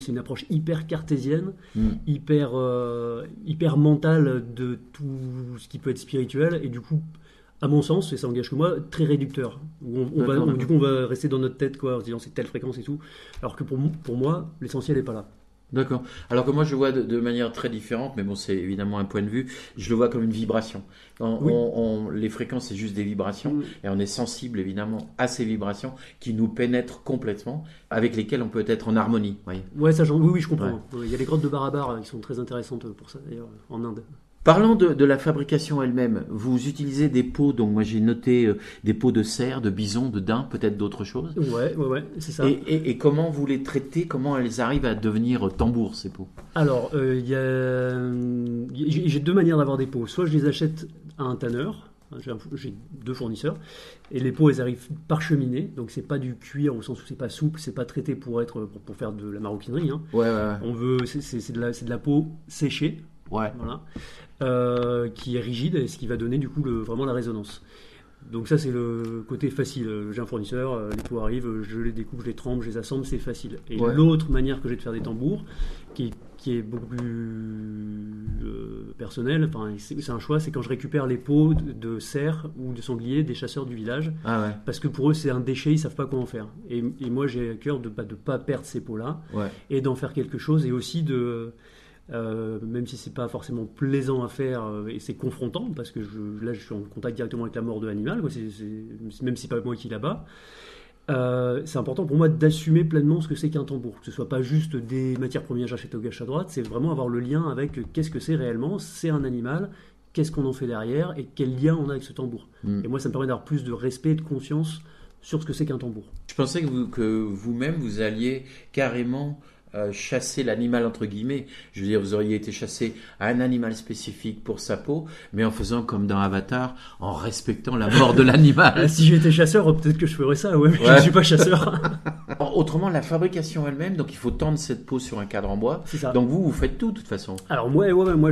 C'est une approche hyper cartésienne, hyper, hyper mentale de tout ce qui peut être spirituel, et du coup, à mon sens, et ça engage que moi, très réducteur. Du coup, on va rester dans notre tête, quoi, en se disant c'est telle fréquence et tout, alors que pour moi, l'essentiel n'est pas là. D'accord. Alors que moi, je vois de manière très différente, mais bon, c'est évidemment un point de vue. Je le vois comme une vibration. Oui. Les fréquences, c'est juste des vibrations, Mm. et on est sensible évidemment à ces vibrations qui nous pénètrent complètement, avec lesquelles on peut être en harmonie. Voyez. Ouais, ça, oui, je comprends. Ouais. Il y a les grottes de Barabar qui sont très intéressantes pour ça, d'ailleurs, en Inde. Parlant de la fabrication elle-même, vous utilisez des pots, donc moi j'ai noté des pots de cerf, de bison, de daim, peut-être d'autres choses. Ouais, c'est ça. Et comment vous les traitez, comment elles arrivent à devenir tambours, ces pots? Alors, j'ai deux manières d'avoir des pots. Soit je les achète à un tanneur, j'ai deux fournisseurs, et les pots, elles arrivent parcheminés, donc c'est pas du cuir au sens où c'est pas souple, c'est pas traité pour faire de la maroquinerie. Hein. Ouais, ouais, ouais. On veut, c'est de la peau séchée, Ouais. voilà, qui est rigide, et ce qui va donner du coup vraiment la résonance. Donc ça c'est le côté facile. J'ai un fournisseur, les pots arrivent, je les découpe, je les trempe, je les assemble, c'est facile. Et Ouais. l'autre manière que j'ai de faire des tambours, qui est beaucoup plus personnelle, enfin, c'est un choix, c'est quand je récupère les peaux de cerf ou de sanglier des chasseurs du village, Ah ouais. parce que pour eux c'est un déchet, ils savent pas quoi en faire. Et moi j'ai à cœur de pas perdre ces peaux-là, Ouais. et d'en faire quelque chose, et aussi même si c'est pas forcément plaisant à faire et c'est confrontant parce que là je suis en contact directement avec la mort de l'animal, quoi, même si c'est pas moi qui là-bas, c'est important pour moi d'assumer pleinement ce que c'est qu'un tambour, que ce soit pas juste des matières premières j'achète à gauche à droite, c'est vraiment avoir le lien avec qu'est-ce que c'est réellement, c'est un animal, qu'est-ce qu'on en fait derrière et quel lien on a avec ce tambour. Et moi ça me permet d'avoir plus de respect et de conscience sur ce que c'est qu'un tambour. Je pensais que vous-même, vous alliez carrément chasser l'animal entre guillemets. Je veux dire, vous auriez été chassé à un animal spécifique pour sa peau, mais en faisant comme dans Avatar, en respectant la mort de l'animal. Si j'étais chasseur, peut-être que je ferais ça, ouais, mais je Ouais. ne suis pas chasseur. Autrement, la fabrication elle-même, donc il faut tendre cette peau sur un cadre en bois. C'est ça. Donc vous faites tout de toute façon. Alors moi,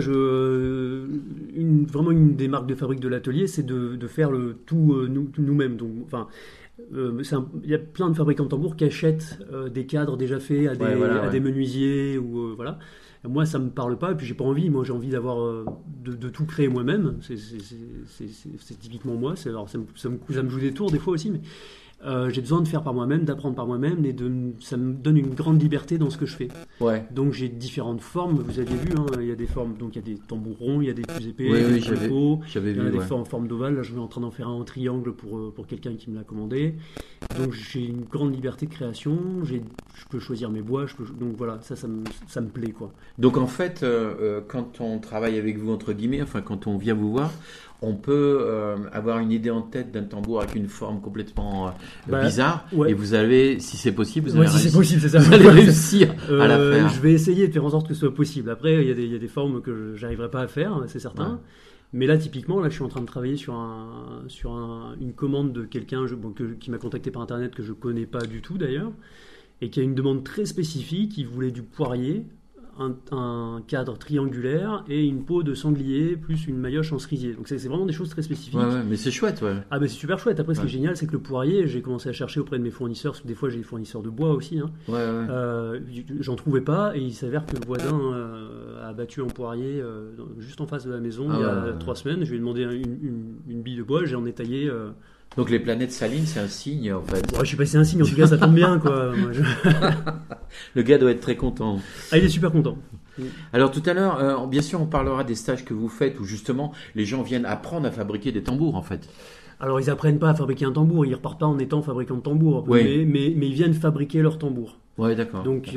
vraiment une des marques de fabrique de l'atelier, c'est de faire le tout nous-mêmes. Donc, enfin, il y a plein de fabricants de tambours qui achètent des cadres déjà faits à des menuisiers ou voilà. Et moi, ça me parle pas, et puis j'ai pas envie. Moi, j'ai envie d'avoir de tout créer moi-même. C'est typiquement moi. Alors, ça me joue des tours des fois aussi, mais j'ai besoin de faire par moi-même, d'apprendre par moi-même, et ça me donne une grande liberté dans ce que je fais. Ouais. Donc j'ai différentes formes, vous aviez vu, hein, il y a des formes, donc il y a des tambours ronds, il y a des plus épais, Oui, des plus hauts, j'avais il y en vu. a des Ouais. formes en forme d'ovale, là je suis en train d'en faire un en triangle pour quelqu'un qui me l'a commandé. Donc j'ai une grande liberté de création, je peux choisir mes bois, donc voilà, ça me plaît quoi. Donc en fait, quand on travaille avec vous entre guillemets, enfin quand on vient vous voir, on peut avoir une idée en tête d'un tambour avec une forme complètement bizarre, ouais. et vous allez, si c'est possible, Ouais, si c'est possible, c'est ça. vous allez réussir à la faire. Je vais essayer de faire en sorte que ce soit possible. Après, il y a des formes que j'arriverai pas à faire, c'est certain. Ouais. Mais là, typiquement, je suis en train de travailler sur une commande de quelqu'un qui m'a contacté par internet que je connais pas du tout d'ailleurs, et qui a une demande très spécifique. Il voulait du poirier, un cadre triangulaire et une peau de sanglier plus une maillotche en cerisier. Donc c'est vraiment des choses très spécifiques. Ouais, mais c'est chouette, ouais. Ah ben c'est super chouette. Après ce qui est génial, c'est que le poirier, j'ai commencé à chercher auprès de mes fournisseurs, parce que des fois j'ai des fournisseurs de bois aussi. Hein. J'en trouvais pas, et il s'avère que le voisin a battu un poirier juste en face de la maison il y a 3 semaines. Je lui ai demandé une bille de bois, j'en ai taillé. Donc les planètes salines, c'est un signe en fait. Ouais, je sais pas si c'est un signe, en tout cas ça tombe bien quoi. Le gars doit être très content. Ah, il est super content. Alors tout à l'heure, bien sûr, on parlera des stages que vous faites où justement les gens viennent apprendre à fabriquer des tambours en fait. Alors ils apprennent pas à fabriquer un tambour, ils repartent pas en étant fabricants de tambours, Oui. mais ils viennent fabriquer leur tambour. Ouais, d'accord. Donc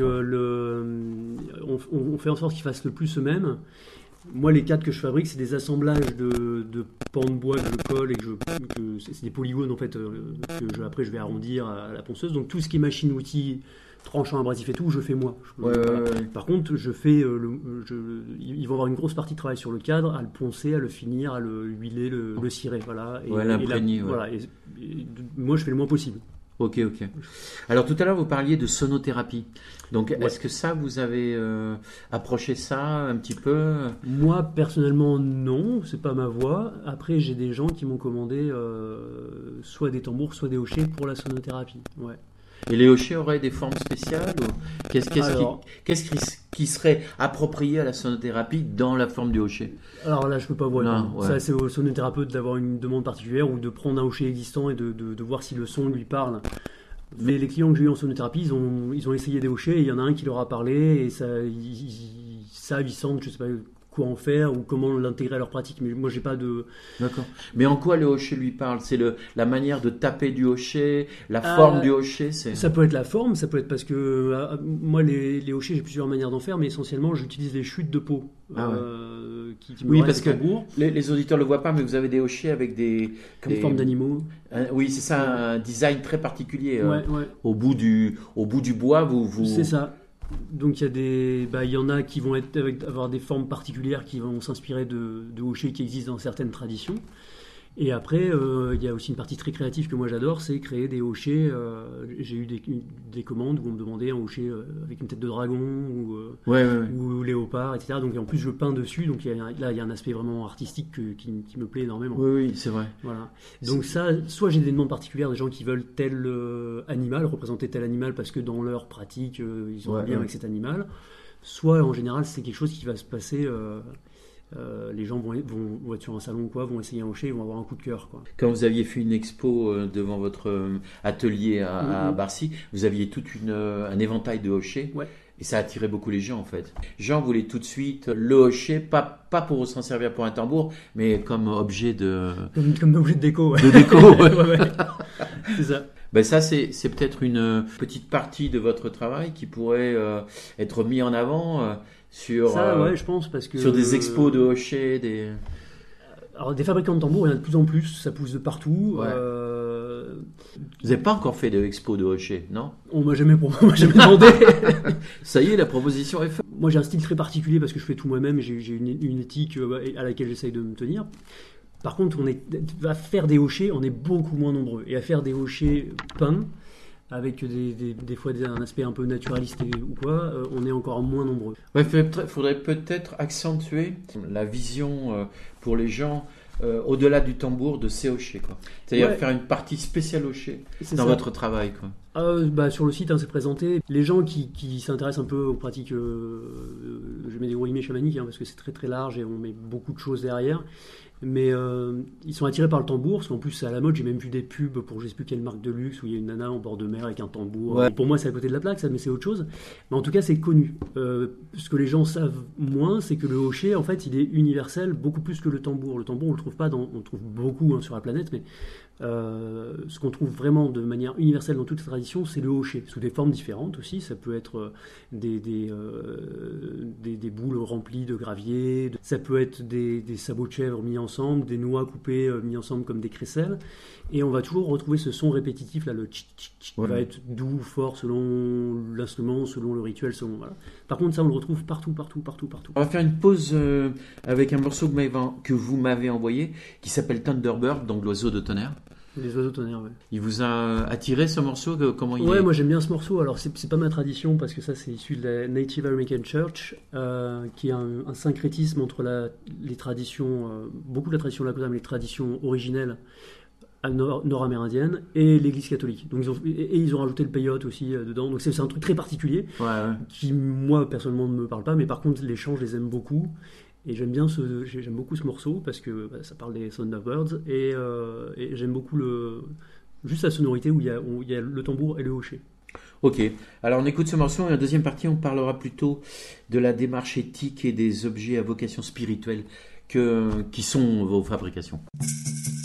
on fait en sorte qu'ils fassent le plus eux-mêmes. Moi, les cadres que je fabrique, c'est des assemblages de pans de bois que je colle et c'est des polygones en fait après je vais arrondir à la ponceuse. Donc tout ce qui est machine-outil, tranchant, abrasif et tout, je fais moi. Ouais. Par contre, je fais ils vont avoir une grosse partie de travail sur le cadre, à le poncer, à le finir, à le huiler, le cirer, voilà. L'imprégner. Voilà. Et moi, je fais le moins possible. Ok. Alors tout à l'heure, vous parliez de sonothérapie. Donc est-ce que ça, vous avez approché ça un petit peu? Moi, personnellement, non, c'est pas ma voie. Après, j'ai des gens qui m'ont commandé soit des tambours, soit des hochets pour la sonothérapie. Ouais. Et les hochets auraient des formes spéciales ou Alors, qui serait approprié à la sonothérapie dans la forme du hochet? alors là, je peux pas vous répondre. Non, ouais. Ça, c'est au sonothérapeute d'avoir une demande particulière ou de prendre un hochet existant et de voir si le son lui parle. Mais les clients que j'ai eu en sonothérapie, ils ont essayé des hochets et il y en a un qui leur a parlé et ils sentent, je sais pas quoi en faire ou comment l'intégrer à leur pratique. Mais moi, j'ai pas de... D'accord. Mais en quoi le hochet lui parle? C'est la manière de taper du hochet, la forme du hochet, c'est... Ça peut être la forme, ça peut être parce que moi, les hochets, j'ai plusieurs manières d'en faire, mais essentiellement, j'utilise les chutes de peau qui me Oui, restent parce que au tambour. les auditeurs ne le voient pas, mais vous avez des hochets avec des Formes d'animaux. Oui, c'est ça, un design très particulier. Ouais. Au bout du bois, vous... C'est ça. Donc il y en a qui vont avoir des formes particulières qui vont s'inspirer de hochets qui existent dans certaines traditions. Et après, il y a aussi une partie très créative que moi j'adore, c'est créer des hochets. J'ai eu des commandes où on me demandait un hochet avec une tête de dragon ou léopard, etc. Donc en plus je peins dessus, donc là il y a un aspect vraiment artistique qui me plaît énormément. Oui, c'est vrai. Voilà. Donc ça, soit j'ai des demandes particulières, des gens qui veulent tel animal, représenter tel animal parce que dans leur pratique ils ont un lien avec cet animal. Soit en général c'est quelque chose qui va se passer. Les gens vont être sur un salon ou quoi, vont essayer un hochet, ils vont avoir un coup de cœur, quoi. Quand vous aviez fait une expo devant votre atelier à Barcy, vous aviez tout un éventail de hochets. Ouais. Et ça attirait beaucoup les gens en fait. Jean voulait tout de suite le hochet, pas pour s'en servir pour un tambour, mais comme objet de... Comme objet de déco. Ouais. De déco, ouais. C'est ça. Ben ça, c'est peut-être une petite partie de votre travail qui pourrait être mis en avant sur, je pense, parce que... sur des expos de hochets, Alors, des fabricants de tambours, il y en a de plus en plus, ça pousse de partout. Ouais. Vous n'avez pas encore fait d'expo de hochets, non? On m'a jamais demandé. Ça y est, la proposition est faite. Moi, j'ai un style très particulier parce que je fais tout moi-même et j'ai une éthique à laquelle j'essaye de me tenir. Par contre, à faire des hochets, on est beaucoup moins nombreux. Et à faire des hochets peints, avec des fois un aspect un peu naturaliste ou quoi, on est encore moins nombreux. Ouais, faudrait peut-être accentuer la vision pour les gens au-delà du tambour de ces hochets, quoi. C'est-à-dire faire une partie spéciale hochet dans votre travail, quoi. Sur le site, c'est présenté. Les gens qui s'intéressent un peu aux pratiques, je mets des gros guillemets chamaniques, parce que c'est très très large et on met beaucoup de choses derrière. Mais ils sont attirés par le tambour, parce qu'en plus c'est à la mode. J'ai même vu des pubs pour je sais plus quelle marque de luxe où il y a une nana en bord de mer avec un tambour. Ouais. Pour moi c'est à côté de la plaque, ça, mais c'est autre chose. Mais en tout cas c'est connu. Ce que les gens savent moins, c'est que le hochet en fait il est universel beaucoup plus que le tambour. Le tambour on le trouve pas on le trouve beaucoup sur la planète, mais ce qu'on trouve vraiment de manière universelle dans toutes les traditions, c'est le hochet, sous des formes différentes aussi. Ça peut être des boules remplies de gravier, ça peut être des sabots de chèvre mis ensemble, des noix coupées mis ensemble comme des crécelles, et on va toujours retrouver ce son répétitif là, le tchic tchic tchic, qui va être doux, fort selon l'instrument, selon le rituel, voilà. Par contre ça on le retrouve partout. On va faire une pause avec un morceau que vous m'avez envoyé qui s'appelle Thunderbird, donc l'oiseau de tonnerre. Les oiseaux tonnerres, ouais. Il vous a attiré ce morceau? Comment il est? Moi j'aime bien ce morceau. Alors c'est pas ma tradition parce que ça c'est issu de la Native American Church, qui est un syncrétisme entre les traditions, beaucoup de la tradition lakota, mais les traditions originelles nord-amérindiennes et l'Église catholique. Donc ils ont rajouté le peyote aussi dedans. Donc c'est un truc très particulier qui moi personnellement ne me parle pas, mais par contre les chants je les aime beaucoup. Et j'aime beaucoup ce morceau parce que ça parle des Thunderbirds et j'aime beaucoup juste la sonorité où il y a le tambour et le hochet. Ok, alors on écoute ce morceau et en deuxième partie on parlera plutôt de la démarche éthique et des objets à vocation spirituelle qui sont vos fabrications.